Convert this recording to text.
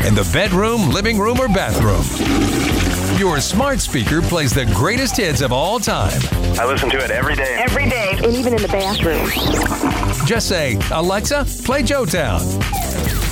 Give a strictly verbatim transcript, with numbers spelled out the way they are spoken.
in the bedroom, living room, or bathroom. Your smart speaker plays the greatest hits of all time. I listen to it every day. Every day. And even in the bathroom. Just say, Alexa, play Joe Town.